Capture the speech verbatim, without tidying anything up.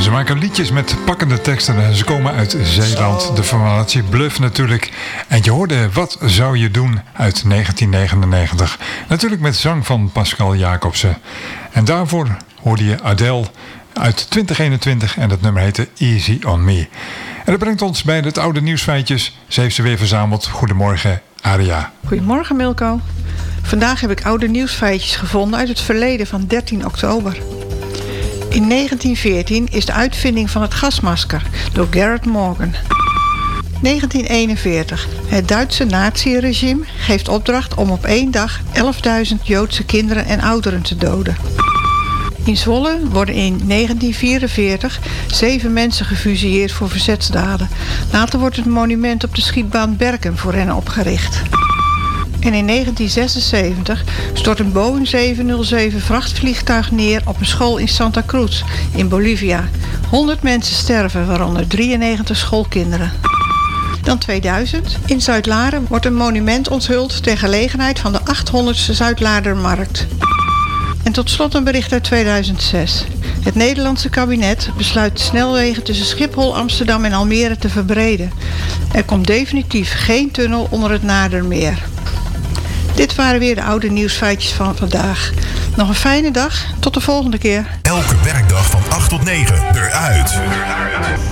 Ze maken liedjes met pakkende teksten en ze komen uit Zeeland. De formatie Bluff natuurlijk. En je hoorde Wat zou je doen uit negentien negenennegentig. Natuurlijk met zang van Pascal Jacobsen. En daarvoor hoorde je Adele uit twintig eenentwintig en het nummer heette Easy on Me. En dat brengt ons bij het oude nieuwsfeitjes. Ze heeft ze weer verzameld. Goedemorgen, Aria. Goedemorgen, Milko. Vandaag heb ik oude nieuwsfeitjes gevonden uit het verleden van dertien oktober. In negentien veertien is de uitvinding van het gasmasker door Garrett Morgan. negentien eenenveertig. Het Duitse nazi-regime geeft opdracht om op één dag elfduizend Joodse kinderen en ouderen te doden. In Zwolle worden in negentien vierenveertig zeven mensen gefusilleerd voor verzetsdaden. Later wordt het monument op de schietbaan Berken voor hen opgericht. En in negentien zesenzeventig stort een Boeing zevenhonderdzeven vrachtvliegtuig neer op een school in Santa Cruz in Bolivia. honderd mensen sterven, waaronder drieënnegentig schoolkinderen. Dan tweeduizend. In Zuidlaren wordt een monument onthuld ter gelegenheid van de achthonderdste Zuidlaardermarkt. En tot slot een bericht uit tweeduizend zes. Het Nederlandse kabinet besluit de snelwegen tussen Schiphol, Amsterdam en Almere te verbreden. Er komt definitief geen tunnel onder het Naardermeer. Dit waren weer de oude nieuwsfeitjes van vandaag. Nog een fijne dag. Tot de volgende keer. Elke werkdag van acht tot negen. Eruit.